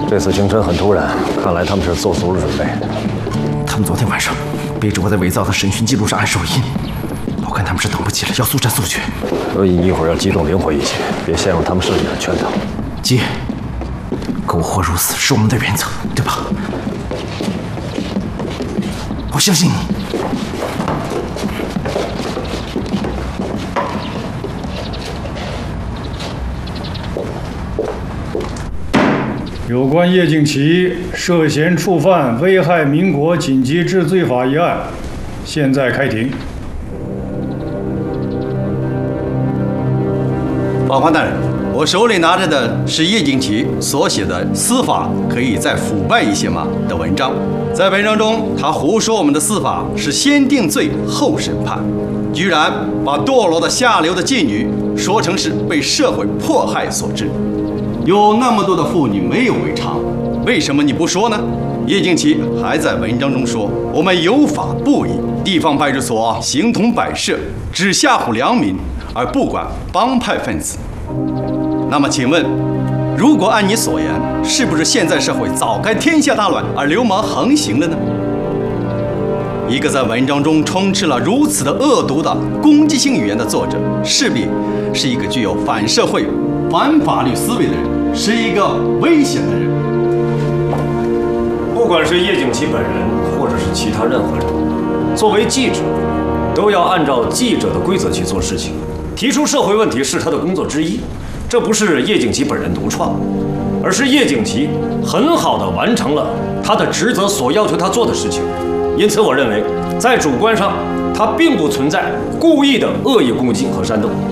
这次行程很突然，看来他们是做足了准备。 他们昨天晚上背着我在伪造的审讯记录上按手印，我看他们是等不及了，要速战速决。 所以你一会儿要机动灵活一些，别陷入他们设计的圈套。 姐，苟活如死是我们的原则，对吧？我相信你。 有关叶敬奇涉嫌触犯危害民国紧急治罪法一案，现在开庭。 法官大人，我手里拿着的是叶敬奇所写的“司法可以再腐败一些吗”的文章。在文章中，他胡说我们的司法是先定罪后审判，居然把堕落的下流的妓女说成是被社会迫害所致。有那么多的妇女没有违常，为什么你不说呢？叶敬奇还在文章中说，我们有法不依，地方派出所形同摆设，只吓唬良民，而不管帮派分子。那么请问，如果按你所言，是不是现在社会早该天下大乱，而流氓横行了呢？一个在文章中充斥了如此的恶毒的攻击性语言的作者，势必是一个具有反社会、反法律思维的人，是一个危险的人。 不管是叶敬奇本人，或者是其他任何人，作为记者，都要按照记者的规则去做事情。提出社会问题是他的工作之一，这不是叶敬奇本人独创，而是叶敬奇很好地完成了他的职责所要求他做的事情。因此，我认为在主观上，他并不存在故意的恶意攻击和煽动。